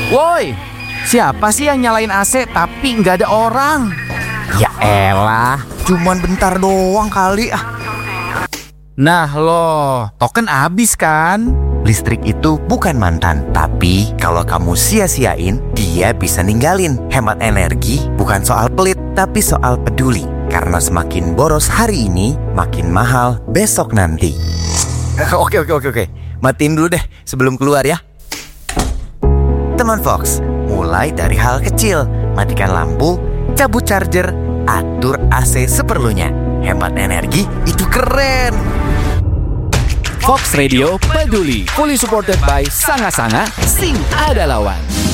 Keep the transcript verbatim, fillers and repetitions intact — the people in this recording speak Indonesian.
Woi, siapa sih yang nyalain A C tapi nggak ada orang? Ya elah, cuman bentar doang kali ah. Nah lo, token habis kan? Listrik itu bukan mantan, tapi kalau kamu sia-siain, dia bisa ninggalin. Hemat energi bukan soal pelit, tapi soal peduli. Karena semakin boros hari ini, makin mahal besok nanti. Oke oke oke oke, matiin dulu deh sebelum keluar ya. Teman Fox, mulai dari hal kecil. Matikan lampu, cabut charger, atur A C seperlunya. Hemat energi itu keren. Fox Radio peduli, fully supported by Sanga Sanga, Sing Ada Lawan.